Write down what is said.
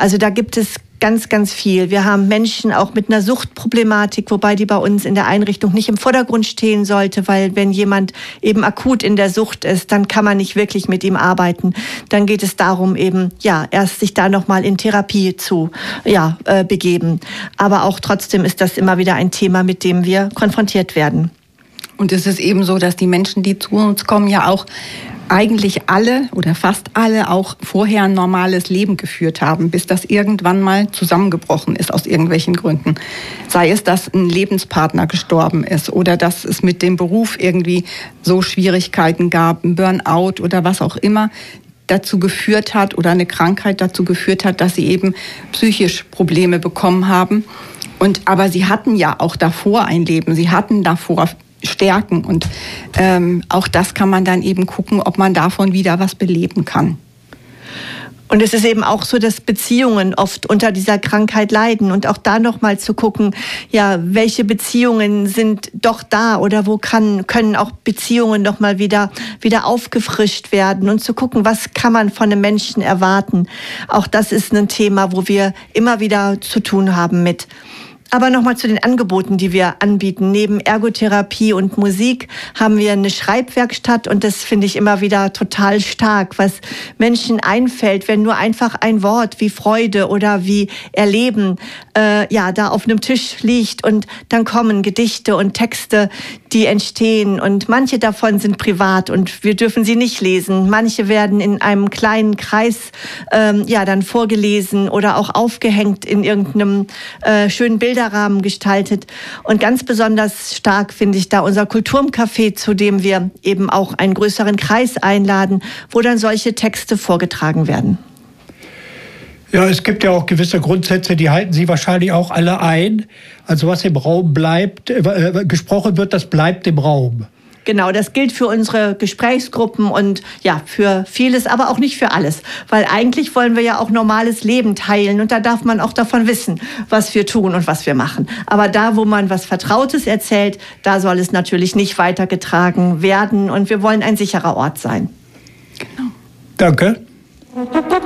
Also da gibt es ganz, ganz viel. Wir haben Menschen auch mit einer Suchtproblematik, wobei die bei uns in der Einrichtung nicht im Vordergrund stehen sollte, weil wenn jemand eben akut in der Sucht ist, dann kann man nicht wirklich mit ihm arbeiten. Dann geht es darum eben, erst sich da nochmal in Therapie zu begeben. Aber auch trotzdem ist das immer wieder ein Thema, mit dem wir konfrontiert werden. Und es ist eben so, dass die Menschen, die zu uns kommen, ja auch eigentlich alle oder fast alle auch vorher ein normales Leben geführt haben, bis das irgendwann mal zusammengebrochen ist aus irgendwelchen Gründen. Sei es, dass ein Lebenspartner gestorben ist oder dass es mit dem Beruf irgendwie so Schwierigkeiten gab, ein Burnout oder was auch immer dazu geführt hat oder eine Krankheit dazu geführt hat, dass sie eben psychisch Probleme bekommen haben. Aber sie hatten ja auch davor ein Leben, sie hatten davor Stärken und auch das kann man dann eben gucken, ob man davon wieder was beleben kann. Und es ist eben auch so, dass Beziehungen oft unter dieser Krankheit leiden und auch da nochmal zu gucken, welche Beziehungen sind doch da oder wo können auch Beziehungen nochmal wieder aufgefrischt werden und zu gucken, was kann man von einem Menschen erwarten. Auch das ist ein Thema, wo wir immer wieder zu tun haben mit. Aber nochmal zu den Angeboten, die wir anbieten. Neben Ergotherapie und Musik haben wir eine Schreibwerkstatt und das finde ich immer wieder total stark, was Menschen einfällt, wenn nur einfach ein Wort wie Freude oder wie Erleben da auf einem Tisch liegt und dann kommen Gedichte und Texte, die entstehen und manche davon sind privat und wir dürfen sie nicht lesen. Manche werden in einem kleinen Kreis dann vorgelesen oder auch aufgehängt in irgendeinem schönen Bilderrahmen gestaltet. Und ganz besonders stark finde ich da unser Kulturcafé, zu dem wir eben auch einen größeren Kreis einladen, wo dann solche Texte vorgetragen werden. Ja, es gibt ja auch gewisse Grundsätze, die halten Sie wahrscheinlich auch alle ein. Also was im Raum bleibt, gesprochen wird, das bleibt im Raum. Genau, das gilt für unsere Gesprächsgruppen und für vieles, aber auch nicht für alles. Weil eigentlich wollen wir ja auch normales Leben teilen und da darf man auch davon wissen, was wir tun und was wir machen. Aber da, wo man was Vertrautes erzählt, da soll es natürlich nicht weitergetragen werden und wir wollen ein sicherer Ort sein. Genau. Danke.